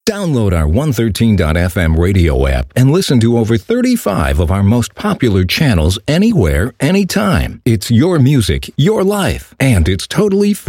Download our 113.fm radio app and listen to over 35 of our most popular channels anywhere, anytime. It's your music, your life, and it's totally free.